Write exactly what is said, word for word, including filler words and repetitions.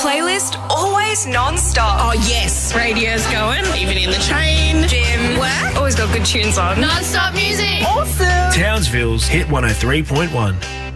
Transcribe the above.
playlist always non-stop. Oh, yes. Radio's going, even in the train, gym, work. Always got good tunes on. Non-stop music. Awesome. Townsville's Hit one oh three point one.